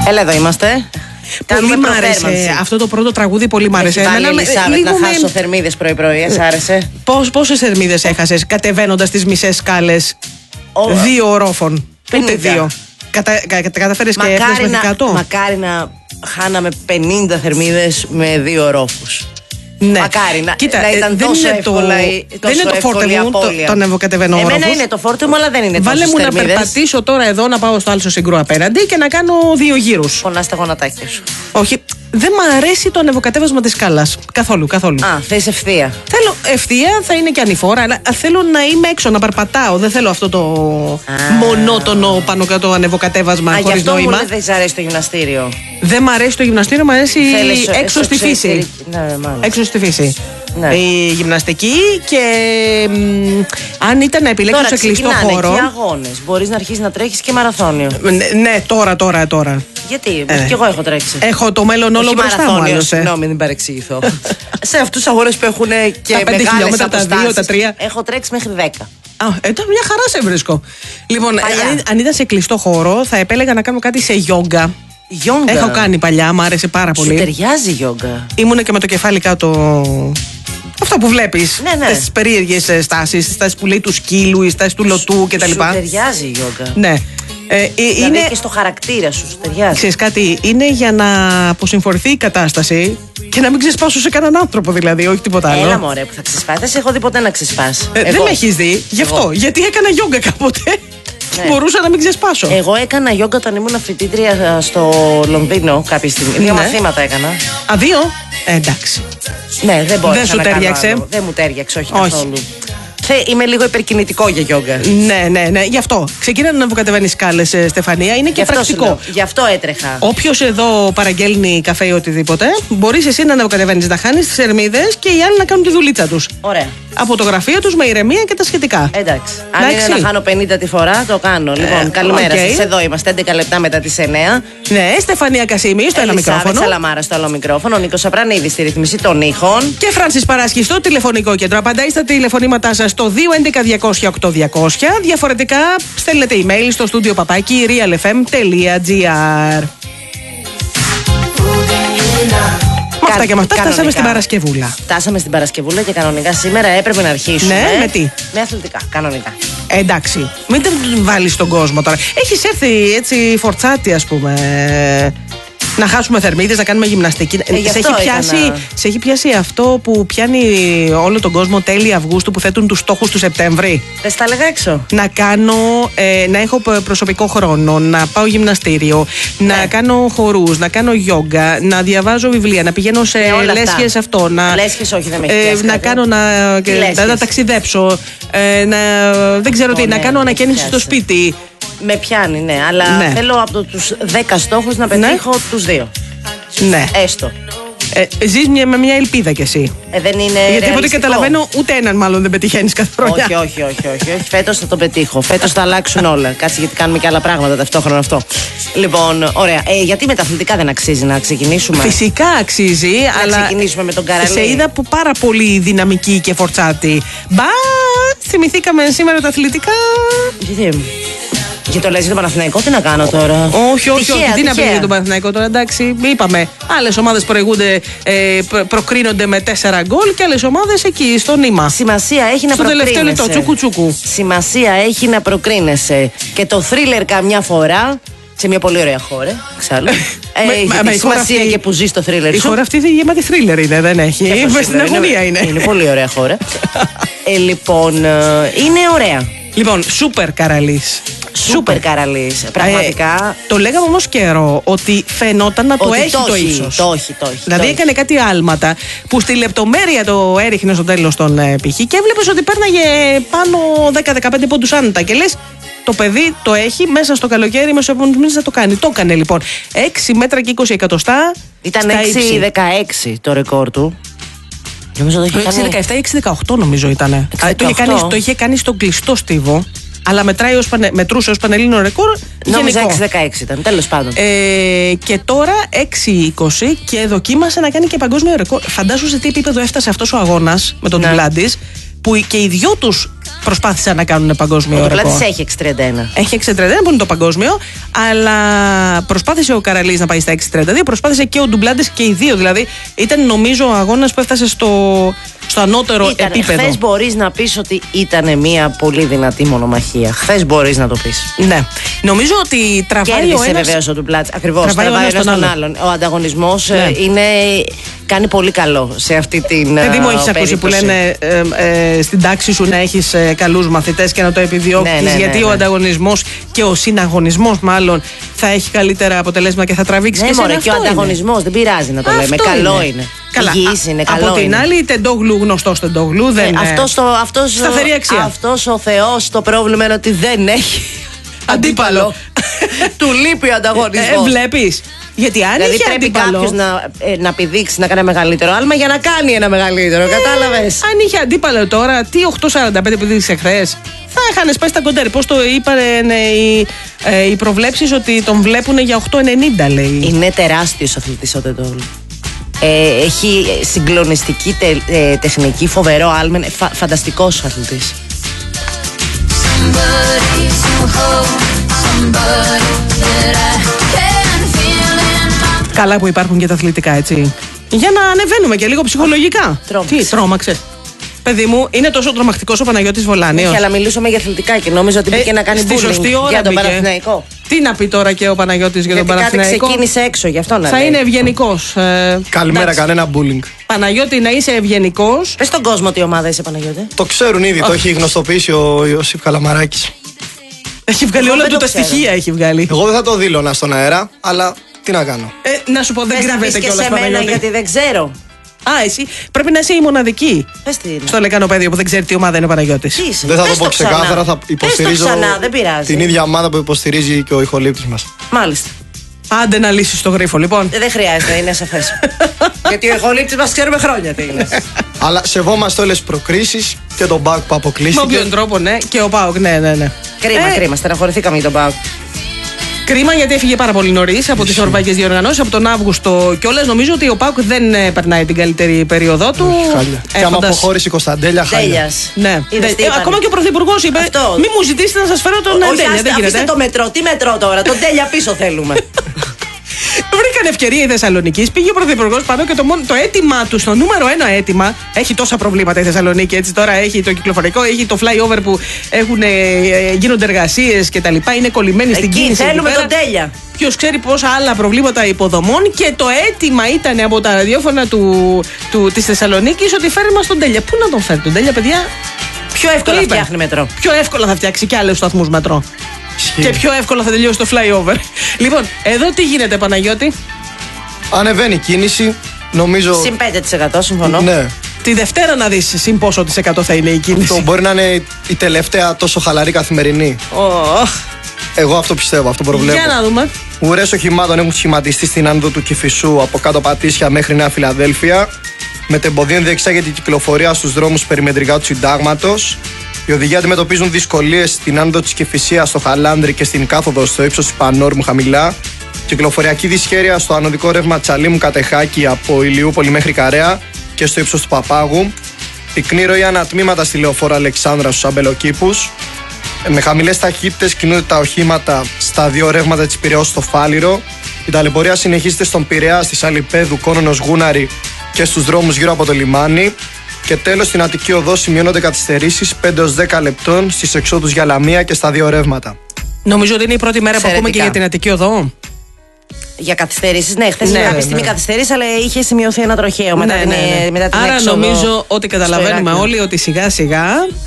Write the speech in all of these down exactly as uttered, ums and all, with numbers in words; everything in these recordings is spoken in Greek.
Έλα, εδώ είμαστε. Πολύ μ' άρεσε αυτό το πρώτο τραγούδι, πολύ μ' άρεσε. Εμένα λίγο να χάσω θερμίδες πρωί-πρωί, σ' άρεσε? Πόσες θερμίδες έχασες κατεβαίνοντας τις μισές σκάλες δύο ορόφων? Ούτε δύο. Κατα, κα, καταφέρεις και έφτασες μέχρι κάτω. Μακάρι να χάναμε πενήντα θερμίδες με δύο ορόφους. Ναι. Μακάρι να, Κοίτα, να ήταν δεν τόσο είναι εύκολα, το, τόσο δεν είναι το φόρτε μου το, το ανεβοκατεβαίνω όροφους. Εμένα είναι το φόρτε μου, αλλά δεν είναι τόσο Βάλε μου θερμίδες. να περπατήσω τώρα εδώ, να πάω στο άλλο συγκρού απέναντι και να κάνω δύο γύρους. Πονάς τα γονατάκια σου. Όχι, δεν μ' αρέσει το ανεβοκατέβασμα της σκάλας. Καθόλου, καθόλου. Α, θες ευθεία. Θέλω ευθεία, θα είναι και ανηφόρα, αλλά θέλω να είμαι έξω, να περπατάω. Δεν θέλω αυτό το Α. μονότονο πάνω κάτω ανεβοκατέβασμα χωρίς νόημα. Μου δεν σ' αρέσει το γυμναστήριο. Δεν μ' αρέσει το γυμναστήριο, μ' αρέσει Θέλεις, έξω στη φύση. Ναι, έξω στη φύση. Ναι. Η γυμναστική και μ, αν ήταν να επιλέξω σε κλειστό χώρο. Τώρα και αγώνες. Μπορείς να αρχίσεις να τρέχεις και μαραθώνιο. Ναι, ναι, τώρα, τώρα, τώρα. Γιατί, ε. και εγώ έχω τρέξει. Έχω το μέλλον όλο μπροστά μου. Μαραθώνιο, συγγνώμη, μην παρεξηγηθώ. Σε αυτούς τους αγώνες που έχουν και τα μεγάλες χιλιόμετρα, τα δύο, τα τρία. Έχω τρέξει μέχρι δέκα. Α, εδώ μια χαρά σε βρίσκω. Λοιπόν, αν, αν ήταν σε κλειστό χώρο, θα επέλεγα να κάνω κάτι σε γιόγκα. Γιόγκα. Έχω κάνει παλιά, μου άρεσε πάρα πολύ. Σου ταιριάζει η γιόγκα. Ήμουνα και με το κεφάλι κάτω. Αυτό που βλέπεις. Ναι, ναι. Τις περίεργες στάσεις, τις στάσεις που λέει του σκύλου, οι στάσεις του λωτού κτλ. Σου ταιριάζει η γιόγκα. Ναι. Ε, δηλαδή είναι... και στο χαρακτήρα σου, σου ταιριάζει. Ξέρεις κάτι, είναι για να αποσυμφορηθεί η κατάσταση και να μην ξεσπάσω σε κανέναν άνθρωπο, δηλαδή, όχι τίποτα άλλο. Έλα μωρέ που θα ξεσπάσει, δεν σε έχω δει ποτέ να ξεσπάσει. Ε, δεν με έχεις δει, γι' αυτό. Γιατί έκανα γιόγκα κάποτε. Ναι. Μπορούσα να μην ξεσπάσω. Εγώ έκανα γιόγκα όταν ήμουν φοιτήτρια στο Λονδίνο κάποια στιγμή. Δύο ναι. μαθήματα έκανα. Α, δύο? Ε, εντάξει. Ναι, δεν μπορούσα. Δεν σου να τέριαξε. Κάνω, δεν μου τέριαξε, όχι, όχι. καθόλου. Είμαι λίγο υπερκινητικό για γιόγκα. Ναι, ναι, ναι. Γι' αυτό. Ξεκίνα να ανεβοκατεβαίνει σκάλες, Στεφανία. Είναι και γι πρακτικό. Γι' αυτό έτρεχα. Όποιος εδώ παραγγέλνει καφέ ή οτιδήποτε, μπορείς εσύ να ανεβοκατεβαίνεις, να χάνεις τις θερμίδες και οι άλλοι να κάνουν τη δουλίτσα τους. Ωραία. Από το γραφείο τους με ηρεμία και τα σχετικά. Εντάξει. Αν Εντάξει. είναι να χάνω πενήντα τη φορά, το κάνω. Λοιπόν, ε, καλημέρα okay. σας. Εδώ είμαστε έντεκα λεπτά μετά τις εννέα. Ναι, Στεφανία Κασίμη στο ένα μικρόφωνο. Σαλαμάρα στο άλλο μικρόφωνο. Νίκος Σαπρανίδης στη ρύθμιση των ήχων. Και Φράνσις Παράσχη στο τηλεφωνικό κέντρο. Απαντάει στα τηλεφωνήματά σας στο δύο έντεκα διακόσια οκτώ διακόσια. Διαφορετικά στέλνετε email στο στούντιο παπάκι realfm.gr. Με αυτά και με αυτά φτάσαμε στην Παρασκευούλα. Φτάσαμε στην Παρασκευούλα και κανονικά σήμερα έπρεπε να αρχίσουμε. Ναι, με τι? Με αθλητικά, κανονικά. Ε, εντάξει, μην τον βάλεις στον κόσμο τώρα. Έχεις έρθει έτσι φορτσάτη, ας πούμε. Να χάσουμε θερμίδες, να κάνουμε γυμναστική. Ε, σε, έχει πιάσει, σε έχει πιάσει αυτό που πιάνει όλο τον κόσμο τέλη Αυγούστου που θέτουν τους στόχους του Σεπτέμβρη. Δεν στα έλεγα έξω. Να κάνω, ε, να έχω προσωπικό χρόνο, να πάω γυμναστήριο, ναι. να κάνω χορούς, να κάνω γιόγκα, να διαβάζω βιβλία, να πηγαίνω σε ε, λέσχες αυτό. Να, λέσχες όχι, δεν με έχει πιάσει. Ε, να κάνω, να, να, να ταξιδέψω, ε, να, δεν ξέρω oh, τι, ναι, να κάνω ανακαίνιση στο σπίτι. Με πιάνει, ναι, αλλά ναι. θέλω από τους δέκα στόχους να πετύχω ναι. τους δύο. Ναι. Έστω. Ε, ζεις μια, με μια ελπίδα κι εσύ. Ε, δεν είναι γιατί από ό,τι καταλαβαίνω, ούτε έναν μάλλον δεν πετυχαίνεις κάθε χρονιά. Όχι, όχι, όχι, όχι, όχι. Φέτος θα το πετύχω. Φέτος θα αλλάξουν όλα. Κάτσε γιατί κάνουμε και άλλα πράγματα ταυτόχρονα αυτό. Λοιπόν, ωραία. Ε, γιατί με τα αθλητικά δεν αξίζει να ξεκινήσουμε? Φυσικά αξίζει, να αλλά. Να ξεκινήσουμε με τον Καραλή. Σε είδα που πάρα πολύ δυναμική και φορτσάτη. Μπα! Θυμηθήκαμε σήμερα τα αθλητικά. Γιατί. Και το λες για τον Παναθηναϊκό, τι να κάνω τώρα? Όχι, όχι, τυχαία, όχι. Τι να πει για τον Παναθηναϊκό τώρα, εντάξει. Είπαμε. Άλλες ομάδες προηγούνται, ε, προκρίνονται με τέσσερα γκολ και άλλες ομάδες εκεί, στο νήμα. Σημασία έχει να προκρίνεσαι. Στο τελευταίο λεπτό, τσούκου τσούκου. Σημασία έχει να προκρίνεσαι. Και το θρίλερ καμιά φορά. Σε μια πολύ ωραία χώρα, εξάλλου. ε, έχει σημασία αυτή, και που ζει το θρίλερ. Η χώρα αυτή δεν γεμάτη θρίλερ είναι, δεν έχει. Μες στην αγωνία είναι. Είναι πολύ ωραία χώρα. ε, λοιπόν, είναι ωραία. Λοιπόν, σούπερ Καραλής. Σούπερ Καραλής. Πραγματικά. Ε, το λέγαμε όμως καιρό ότι φαινόταν να το ότι έχει το, το έχει, ίσως. Το έχει, το έχει. Δηλαδή το έκανε έχει. κάτι άλματα που στη λεπτομέρεια το έριχνε στο τέλος των ε, π.χ. και έβλεπες ότι πέρναγε πάνω δέκα με δεκαπέντε πόντους άνετα. Και λες, το παιδί το έχει μέσα στο καλοκαίρι, μέσα στους επόμενους μήνες να το κάνει. Το έκανε λοιπόν. έξι μέτρα και είκοσι εκατοστά. Ήταν έξι δεκαέξι το ρεκόρ του. Νομίζω το είχε κάνει. έξι δεκαεπτά ή έξι δεκαοκτώ νομίζω ήταν. Το είχε, κάνει, το είχε κάνει στον κλειστό στίβο. Αλλά μετράει ως πανε, μετρούσε ως πανελλήνιο ρεκόρ. Νόμιζα έξι δεκαέξι ήταν, τέλος πάντων. Ε, και τώρα έξι είκοσι και δοκίμασε να κάνει και παγκόσμιο ρεκόρ. Φαντάσου σε τι επίπεδο έφτασε αυτός ο αγώνας με τον ναι. τουβλάντης. που και οι δυο τους προσπάθησαν να κάνουν παγκόσμιο ρεκόρ. Ο Ντουμπλάτης έχει έξι τριάντα ένα. Έχει έξι τριάντα ένα που είναι το παγκόσμιο, αλλά προσπάθησε ο Καραλής να πάει στα έξι τριάντα δύο, προσπάθησε και ο Ντουμπλάτης και οι δύο. Δηλαδή ήταν νομίζω ο αγώνας που έφτασε στο, στο ανώτερο Ήτανε, επίπεδο. Χθες μπορείς να πεις ότι ήταν μια πολύ δυνατή μονομαχία. Χθες μπορείς να το πεις. Ναι. Νομίζω ότι τραβάει Κέρδισε ο ένας... βεβαίως ο Ντουμπλάτης. Ακριβώς. Τραβάει, Τραβάει ο ένας τον τον άλλον. άλλον. Ο ανταγωνισμός Ναι. είναι, κάνει πολύ καλό σε αυτή την. Παιδί μου, έχεις ακούσει που λένε ε, ε, στην τάξη σου να έχεις ε, καλούς μαθητές και να το επιδιώκεις, Ναι, ναι, ναι, γιατί ναι. ο ανταγωνισμός και ο συναγωνισμός μάλλον θα έχει καλύτερα αποτελέσματα και θα τραβήξει Ναι, και μωρέ, σένα. και ο Αυτό είναι. ανταγωνισμός δεν πειράζει να το λέμε. Αυτό Καλό είναι. είναι. Καλά. Υγιής είναι, καλό Από την είναι. άλλη, Τεντόγλου, γνωστός Τεντόγλου. Δεν Ε, είναι. αυτός το, αυτός, Σταθερή αξία. αυτός ο Θεός το πρόβλημα είναι ότι δεν έχει αντίπαλο. Του λείπει ο ανταγωνισμός. Ε, βλέπεις. Γιατί αν Δηλαδή είχε πρέπει αντίπαλο. κάποιο να, ε, να πηδήξει να κάνει ένα μεγαλύτερο άλμα για να κάνει ένα μεγαλύτερο. Κατάλαβες. Αν είχε αντίπαλο τώρα, τι οκτώ σαράντα πέντε που δείξε χθες, θα είχαν σπάσει τα κοντέρ. Πώς το είπαν ε, οι, ε, οι προβλέψεις ότι τον βλέπουν για οκτώ ενενήντα, λέει. Είναι τεράστιος αθλητής ο Τεντόγλου. Ε, έχει συγκλονιστική τε, ε, τεχνική, φοβερό άλμεν, φα, φανταστικός αθλητής. Somebody to hold, somebody that I can feel in my. Καλά που υπάρχουν και τα αθλητικά, έτσι. Για να ανεβαίνουμε και λίγο ψυχολογικά. Τρόμαξε. Τι, τρόμαξε. Παιδί μου, είναι τόσο τρομακτικός ο Παναγιώτης Βολάνιος. Όχι, αλλά μιλούσαμε για αθλητικά και νόμιζα ότι μπήκε να κάνει στη bullying σωστή ώρα για τον μπήκε. Παναθηναϊκό. Τι να πει τώρα και ο Παναγιώτης για τον Γιατί κάτι Παναθηναϊκό. ξεκίνησε έξω, γι' αυτό να Θα λέει. είναι ευγενικός. Ε, Καλημέρα, εντάξει. κανένα bullying. Παναγιώτη, να είσαι ευγενικός. Πες στον κόσμο τι ομάδα είσαι, Παναγιώτη. Το ξέρουν ήδη, το έχει γνωστοποιήσει ο Ιωσήφ Καλαμαράκης. Έχει βγάλει Εγώ όλα δεν του το τα ξέρω. στοιχεία, έχει βγάλει. Εγώ δεν θα το δήλωνα στον αέρα, αλλά τι να κάνω. Ε, να σου πω, δεν Πες να πεις κρύβεται και κιόλας, σε μένα Παναγιώτη. γιατί δεν ξέρω. Α, εσύ πρέπει να είσαι η μοναδική Πες τι είναι. στο λεκανοπέδιο που δεν ξέρει τι ομάδα είναι ο Παναγιώτης. Τι είσαι. Δεν θα Πες το πω ξανά. ξεκάθαρα, θα Πες υποστηρίζω το ξανά, δεν πειράζει. την ίδια ομάδα που υποστηρίζει και ο ηχολήπτης μας. Μάλιστα. Άντε να λύσεις το γρίφο, λοιπόν. Ε, Δεν χρειάζεται, είναι σαφές. Γιατί ο ηχολήπτης μας ξέρουμε χρόνια τι είναι. Αλλά σεβόμαστε όλες τις προκρίσεις και τον μπακ που Με αποκλείστηκε. όποιον τρόπο, ναι. Και ο Πάοκ, ναι, ναι, ναι. Κρίμα, Ε, κρίμα. Στεναχωρηθήκαμε για τον Πάοκ. Κρίμα γιατί έφυγε πάρα πολύ νωρί από τις ευρωπαϊκές διοργανώσεις, από τον Αύγουστο κιόλας. Νομίζω ότι ο Πάοκ δεν ε, περνάει την καλύτερη περίοδό του. Χάλια. Και άμα έχοντας- αποχώρησε η Κωνσταντέλια, χάλια. Τέλειας. Ναι. Είδες Ε, τι είπανε. ακόμα και ο Πρωθυπουργός είπε: Αυτό. Μη μου ζητήσετε να σας φέρω τον Όχι, Τέλεια. άστε, Δεν αφήστε γίνεται. το μετρό. Τι μετρό τώρα, τον τέλεια πίσω θέλουμε. Βρήκαν ευκαιρία η Θεσσαλονίκη. Πήγε ο Πρωθυπουργό πάνω και το, μόνο, το αίτημά του, το νούμερο ένα αίτημα. Έχει τόσα προβλήματα η Θεσσαλονίκη. Έτσι τώρα έχει το κυκλοφορικό, έχει το flyover που έχουν, ε, ε, γίνονται εργασίες κτλ. Είναι κολλημένοι στην Εκεί κίνηση. θέλουμε εκεί τον πέρα. τέλεια. Ποιο ξέρει πόσα άλλα προβλήματα υποδομών και το αίτημα ήταν από τα ραδιόφωνα του, του, της Θεσσαλονίκης ότι φέρει μας τον τέλεια. Πού να τον φέρει τον τέλεια, παιδιά? Πιο εύκολα Το είπε. φτιάχνει μετρό. Πιο εύκολα θα φτιάξει και άλλους σταθμούς μετρό. Ισχύει. Και πιο εύκολα θα τελειώσει το flyover. Λοιπόν, εδώ τι γίνεται, Παναγιώτη? Ανεβαίνει η κίνηση, νομίζω. Συν πέντε τοις εκατό, συμφωνώ. Ναι. Τη Δευτέρα να δεις συν πόσο της εκατό θα είναι η κίνηση. Το μπορεί να είναι η τελευταία τόσο χαλαρή καθημερινή. Ω, Εγώ αυτό πιστεύω, αυτό προβλέπω. για να δούμε. Ουρές οχημάτων έχουν σχηματιστεί στην άνοδο του Κηφισού από κάτω Πατήσια μέχρι Νέα Φιλαδέλφια. Μετεμποδίων διεξάγεται η κυκλοφορία στους δρόμους περιμετρικά του Συντάγματος. Οι οδηγοί αντιμετωπίζουν δυσκολίες στην άνοδο της Κηφισίας στο Χαλάνδρι και στην κάθοδο στο ύψος του Πανόρμου χαμηλά. Κυκλοφοριακή δυσχέρεια στο ανωδικό ρεύμα Τσαλίμου Κατεχάκη από Ηλιούπολη μέχρι Καρέα και στο ύψος του Παπάγου. Πυκνή ροή ανατμήματα στη λεωφόρο Αλεξάνδρα στους Αμπελοκήπους. Με χαμηλές ταχύτητες κινούνται τα οχήματα στα δύο ρεύματα της Πειραιώς στο Φάληρο. Η ταλαιπωρία συνεχίζεται στον Πειραιά, στη Σαλιπέδου, Κόνονος Γούναρη και στους δρόμους γύρω από το λιμάνι. Και τέλος στην Αττική Οδό σημειώνονται καθυστερήσεις πέντε έως δέκα λεπτών στις εξόδους για Λαμία και στα δύο ρεύματα. Νομίζω ότι είναι η πρώτη μέρα που ακούμε και Εξαιρετικά. για την Αττική Οδό. Για καθυστερήσεις, ναι, χθες Ναι, είχε κάποια ναι, στιγμή ναι. καθυστερήσεις, αλλά είχε σημειωθεί ένα τροχαίο μετά, Ναι, την, ναι, ναι. μετά την Άρα έξοδο νομίζω ότι καταλαβαίνουμε στο Ηράκλειο. όλοι ότι σιγά σιγά,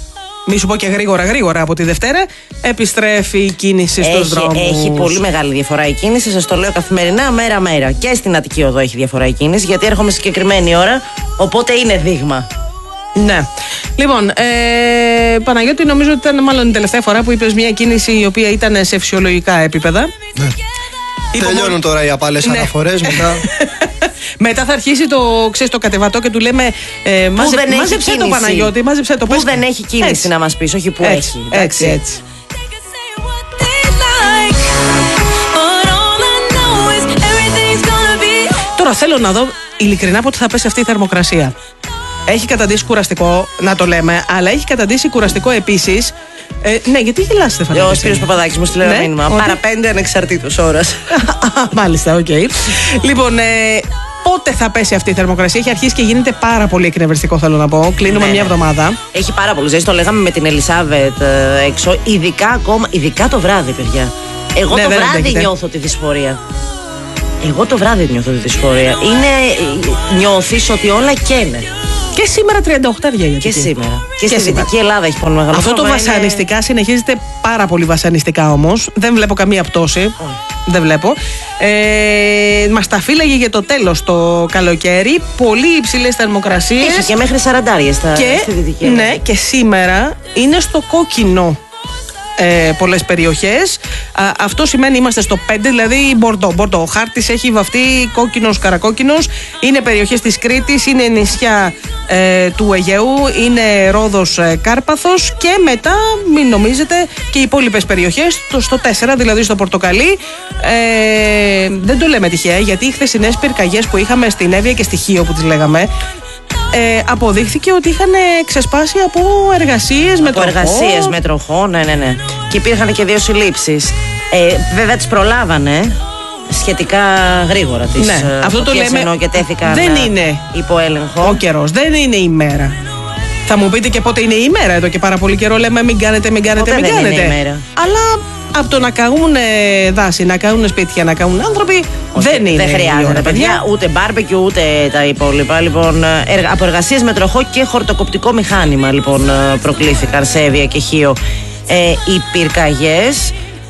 μη σου πω και γρήγορα γρήγορα από τη Δευτέρα, επιστρέφει η κίνηση στους Έχει, δρόμους. έχει πολύ μεγάλη διαφορά η κίνηση, σας το λέω καθημερινά, μέρα-μέρα. Και στην Αττική Οδό έχει διαφορά η κίνηση, γιατί έρχομαι συγκεκριμένη ώρα, οπότε είναι δείγμα. Ναι. Λοιπόν, ε, Παναγιώτη, νομίζω ότι ήταν μάλλον η τελευταία φορά που είπες μια κίνηση η οποία ήταν σε φυσιολογικά επίπεδα. Ναι. Είπαμε- Τελειώνουν τώρα οι απαλές Ναι. αναφορές μετά. Μετά θα αρχίσει το, ξέρεις, το κατεβατό και του λέμε ε, Πού μάζε, δεν έχει μάζεψε το κίνηση. Παναγιώτη, μάζεψε το Πού πες. δεν έχει κίνηση Έτσι. να μας πεις, όχι που Έτσι, έχει. έτσι, έτσι. They can say what they like, but all I know is everything's gonna be. Τώρα θέλω να δω ειλικρινά πότε θα πέσει αυτή η θερμοκρασία. Έχει καταντήσει κουραστικό, να το λέμε, αλλά έχει καταντήσει κουραστικό επίσης. Ε, ναι, γιατί γελάς, Στεφανή? Ο Σπύρος Παπαδάκης μου στείλε ένα Ναι, μήνυμα. ότι- Παραπέντε ανεξαρτήτως ώρας. Μάλιστα, οκ. Λοιπόν, ε, πότε θα πέσει αυτή η θερμοκρασία? Έχει αρχίσει και γίνεται πάρα πολύ εκνευριστικό, θέλω να πω. Κλείνουμε Ναι, μια ναι. εβδομάδα. Έχει πάρα πολύ ζέστη. Το λέγαμε με την Ελισάβετ ε, έξω. Ειδικά ακόμα, ειδικά το βράδυ, παιδιά. Εγώ Ναι, το δεν βράδυ αντέχετε. νιώθω τη δυσφορία. Εγώ το βράδυ νιώθω τη δυσφορία. Είναι. Νιώθεις ότι όλα καίνε. Και σήμερα τριάντα οκτώ γιατί. Και σήμερα. Και, στη σήμερα. Δυτική Ελλάδα έχει πολύ μεγάλο Αυτό το πρόβλημα, είναι- βασανιστικά συνεχίζεται πάρα πολύ βασανιστικά όμως. Δεν βλέπω καμία πτώση. Δεν βλέπω. Ε, μας τα φύλαγε για το τέλος το καλοκαίρι. Πολύ υψηλές θερμοκρασίες. Έχει και μέχρι σαραντάριες στα, Και, στη Δυτική Ελλάδα. ναι, και σήμερα είναι στο κόκκινο ε, πολλές περιοχές. Α, αυτό σημαίνει είμαστε στο πέντε, δηλαδή Μπορντό. Μπορντό. Ο χάρτης έχει βαφτεί κόκκινος, καρακόκκινος. Είναι περιοχές της Κρήτης, είναι νησιά ε, του Αιγαίου, είναι Ρόδος, ε, Κάρπαθος και μετά, μην νομίζετε, και οι υπόλοιπες περιοχές το, στο τέσσερα, δηλαδή στο Πορτοκαλί. Ε, δεν το λέμε τυχαία, γιατί οι χθεσινές πυρκαγιές που είχαμε στην Εύβοια και στη Χίο, που τις λέγαμε, ε, αποδείχθηκε ότι είχαν ξεσπάσει από εργασίες με Από τροχό. εργασίες με τροχό, ναι, ναι, ναι. Και υπήρχαν και δύο συλλήψεις. Ε, βέβαια τις προλάβανε σχετικά γρήγορα τις Ναι, ε, αυτό το φωτιές, λέμε, ενώ και τέθηκαν δεν ε, είναι υπό έλεγχο. ο καιρός, δεν είναι η μέρα. Θα μου πείτε και πότε είναι η μέρα. Εδώ και πάρα πολύ καιρό λέμε μην κάνετε, μην κάνετε, Ποτέ μην δεν είναι κάνετε. η μέρα. Αλλά από το να καούν ε, δάση, να καούν σπίτια, να καούν άνθρωποι, δεν είναι. Δεν η χρειάζεται, ώρα, παιδιά, ούτε μπάρμπεκιου ούτε τα υπόλοιπα. Λοιπόν, εργα... από εργασίες με τροχό και χορτοκοπτικό μηχάνημα λοιπόν, ε, προκλήθηκαν σε Εύβοια και Χίο ε, οι πυρκαγιές.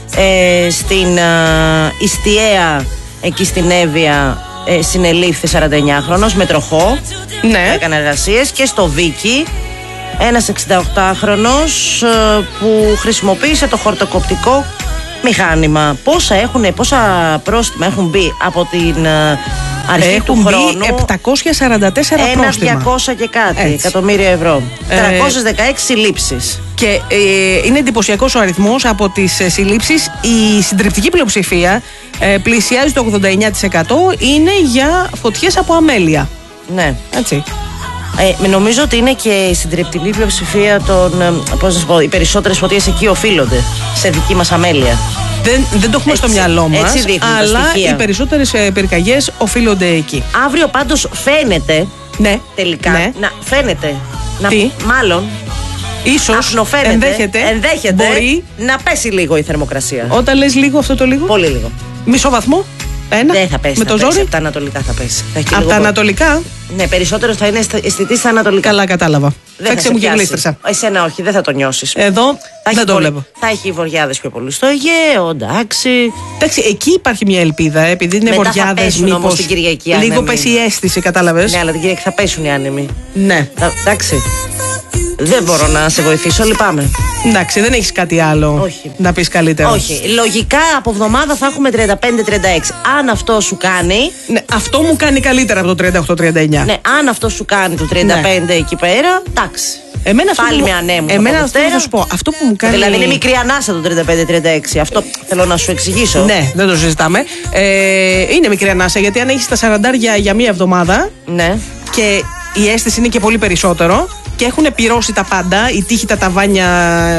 Ε, στην ε, Ιστιαία, εκεί στην Εύβοια, ε, συνελήφθη σαρανταεννιάχρονος με τροχό. Ναι. Έκανε εργασίες. Και στο Βίκι, ένας εξηνταοκτάχρονος ε, που χρησιμοποίησε το χορτοκοπτικό μηχάνημα. Πόσα, έχουν, πόσα πρόστιμα έχουν μπει από την ε, αρχή Έχουν του μπει χρόνου? επτακόσια σαράντα τέσσερα Ένα πρόστιμα. διακόσια και κάτι Έτσι. εκατομμύρια ευρώ. Ε, τριακόσιες δεκαέξι συλλήψεις. Και ε, είναι εντυπωσιακός ο αριθμός. Από τις ε, συλλήψεις, η συντριπτική πλειοψηφία ε, πλησιάζει το ογδόντα εννιά τοις εκατό είναι για φωτιές από αμέλεια. Ναι. Έτσι. Ε, νομίζω ότι είναι και η συντριπτική πλειοψηφία των. ε, Πώς να σου πω, οι περισσότερες φωτιές εκεί οφείλονται σε δική μας αμέλεια. Δεν, δεν το έχουμε στο Έτσι- μυαλό μας, έτσι δείχνουν τα αλλά στοιχεία. οι περισσότερες ε, πυρκαγιές οφείλονται εκεί. Αύριο πάντως φαίνεται Ναι. τελικά. Ναι. Να, φαίνεται. Να, Τι? μάλλον. Ίσως, Αχνοφαίνεται. ενδέχεται, ενδέχεται μπορεί, να πέσει λίγο η θερμοκρασία. όταν λες λίγο αυτό το λίγο, Πολύ λίγο. μισό βαθμό, ένα, Δεν θα πέσει. με θα το πέσει. ζόρι, Από τα ανατολικά θα πέσει. Θα έχει και από λίγο τα πο- ανατολικά, Ναι, περισσότερο θα είναι αισθη- αισθητή στα ανατολικά. καλά κατάλαβα. Δεν Φέξε σε μου και πιάσει. γλίστρισα. Εσένα όχι, δεν θα το νιώσεις. Εδώ Θα έχει δεν το πολύ- βλέπω. Θα έχει βοριάδες πιο πολύ στο Αιγαίο, εντάξει. Εντάξει, εκεί υπάρχει μια ελπίδα, επειδή είναι Μετά θα βοριάδες, πέσουν όμως μήπως την Κυριακή λίγο άνεμοι. πέσει η αίσθηση, κατάλαβες. Ναι, αλλά την Κυριακή θα πέσουν οι άνεμοι. Ναι. Θα- Εντάξει. Δεν μπορώ να σε βοηθήσω, λυπάμαι. Εντάξει, δεν έχεις κάτι άλλο Όχι. να πεις καλύτερο. Όχι. Λογικά από εβδομάδα θα έχουμε τριάντα πέντε τριάντα έξι. Αν αυτό σου κάνει. Ναι, αυτό μου κάνει καλύτερα από το τριάντα οκτώ τριάντα εννιά. Ναι, αν αυτό σου κάνει το τριάντα πέντε εκεί πέρα, εντάξει. Εμένα αυτό Πάλι που, με ανέμους εμένα από αυτό Δευτέρα. θα σου πω. Αυτό που μου κάνει. Δηλαδή είναι μικρή ανάσα το τριάντα πέντε τριάντα έξι. Αυτό θέλω να σου εξηγήσω. Ναι, δεν το συζητάμε. Ε, είναι μικρή ανάσα, γιατί αν έχει τα σαραντάρια για μία εβδομάδα Ναι. και η αίσθηση είναι και πολύ περισσότερο και έχουν πυρώσει τα πάντα, η τύχη, τα ταβάνια,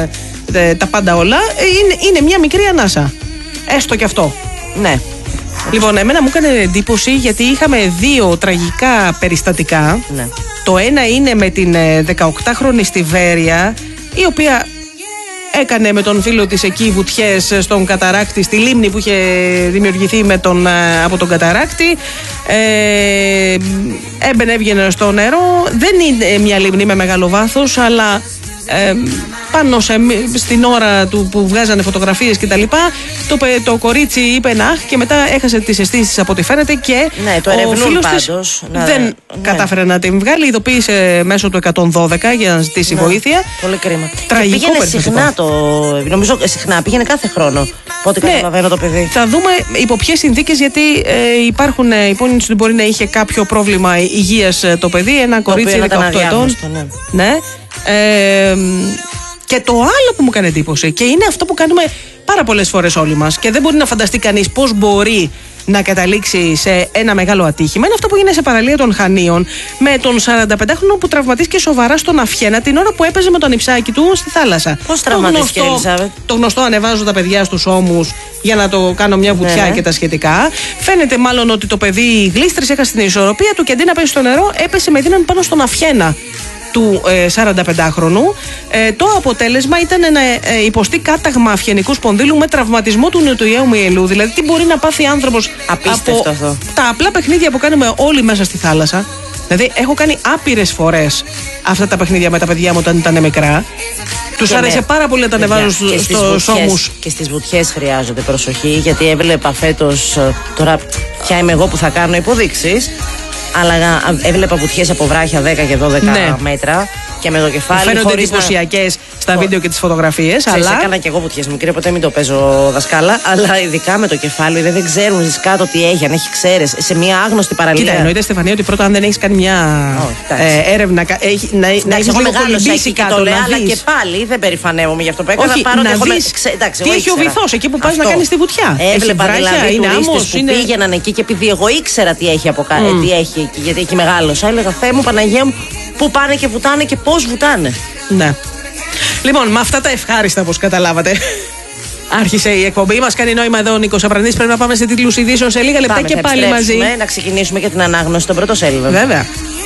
ε, τα πάντα όλα, ε, είναι, είναι μια μικρή ανάσα. Έστω και αυτό. Ναι. Λοιπόν, εμένα μου έκανε εντύπωση γιατί είχαμε δύο τραγικά περιστατικά. Ναι. Το ένα είναι με την ε, δεκαοκτάχρονη στη Βέρεια, η οποία έκανε με τον φίλο της εκεί βουτιές στον καταράκτη, στη λίμνη που είχε δημιουργηθεί με τον, ε, από τον καταράκτη. Ε, έμπαινε, έβγαινε στο νερό. Δεν είναι μια λίμνη με μεγάλο βάθος, αλλά ε, πάνω σε, στην ώρα του που βγάζανε φωτογραφίες κτλ. Το, πε- το κορίτσι είπε ένα αχ και μετά έχασε τις αισθήσεις από ό,τι φαίνεται και Ναι, το ο ερευνούν φίλος της πάντως. Να- δεν ναι. κατάφερε να την βγάλει. Ειδοποίησε μέσω του εκατόν δώδεκα για να ζητήσει Ναι. βοήθεια. Πολύ κρίμα. Τραγικό Και πήγαινε περιστατικό. συχνά το. Νομίζω συχνά, πήγαινε κάθε χρόνο. Από ό,τι Ναι. καταλαβαίνω το παιδί. Θα δούμε υπό ποιες συνθήκες, γιατί ε, υπάρχουν ε, υπόνοιες ότι μπορεί να είχε κάποιο πρόβλημα υγείας ε, το παιδί, ένα κορίτσι οποίο να ήταν δεκαοκτώ ετών. αδιάγνωστο, ναι. Ναι. Ε, και το άλλο που μου έκανε εντύπωση, και είναι αυτό που κάνουμε πάρα πολλές φορές όλοι μας, και δεν μπορεί να φανταστεί κανείς πώς μπορεί να καταλήξει σε ένα μεγάλο ατύχημα είναι αυτό που γίνεται σε παραλία των Χανίων με τον σαρανταπεντάχρονο που τραυματίστηκε σοβαρά στον Αφιένα την ώρα που έπαιζε με τον ανιψάκι του στη θάλασσα. Πώς τραυματίστηκε, Ελισάβετ? Το γνωστό, ανεβάζω τα παιδιά στους ώμους για να το κάνω μια βουτιά ναι, ναι. και τα σχετικά. Φαίνεται μάλλον ότι το παιδί γλίστρησε, έχασε την ισορροπία του και αντί να πέσει στο νερό, έπεσε με δύναμη πάνω στον Αφιένα του ε, σαρανταπεντάχρονου. Ε, το αποτέλεσμα ήταν να ε, υποστεί κάταγμα αφιενικού σπονδύλου με τραυματισμό του νοτιοαίου μυελού. Δηλαδή, τι μπορεί να πάθει άνθρωπος Απίστευτο από αυτό. τα απλά παιχνίδια που κάνουμε όλοι μέσα στη θάλασσα. Δηλαδή, έχω κάνει άπειρες φορές αυτά τα παιχνίδια με τα παιδιά μου όταν ήταν μικρά. Τους άρεσε με... πάρα πολύ να τα ανεβάζω στους ώμους. Και στις βουτιές χρειάζονται προσοχή, γιατί έβλεπα φέτος. Τώρα, ποια είμαι εγώ που θα κάνω υποδείξεις. Αλλά έβλεπα βουτιές από βράχια δέκα και δώδεκα ναι. μέτρα και με το κεφάλι. Φαίνονται εντυπωσιακές να... στα βίντεο και τις φωτογραφίες. Ξέρεις, αλλά έκανα και εγώ βουτιές μικρή, ποτέ μην το παίζω δασκάλα. Αλλά ειδικά με το κεφάλι δεν ξέρουν στις κάτω τι έχει, αν έχει ξέρες. Σε μια άγνωστη παραλία. Κοίτα, εννοείται, Στεφανία, ότι πρώτα αν δεν έχεις κάνει μια oh, ε, έρευνα, έχει, να, εντάξει, να έχεις λίγο κολυμπήσει κάτω. Το λέω, να αλλά δεις. και πάλι δεν περηφανεύομαι για αυτό που έκανα. Όχι, παρότι να έχω δεις ξε... εντάξει, τι έχει ο βυθός εκεί που πας να κάνεις τη βουτιά. Έβλεπα δηλαδή είναι τουρίστες άμμος, που είναι... πήγαιναν εκεί και επειδή εγώ ήξερα τι έχει από κάτω, mm. τι έχει εκεί, γιατί έχει μεγάλωσα, έλεγα Θεέ μου, Παναγία μου, πού πάνε και βουτάνε και πώς βουτάνε. Ναι. Λοιπόν, με αυτά τα ευχάριστα, όπως καταλάβατε, άρχισε η εκπομπή. Μας κάνει νόημα εδώ ο Νίκος Απρανής. Πρέπει να πάμε σε τίτλους ειδήσεων σε λίγα λεπτά. Πάμε, και πάλι μαζί. Να ξεκινήσουμε και την ανάγνωση των πρωτοσέλιδων. Βέβαια.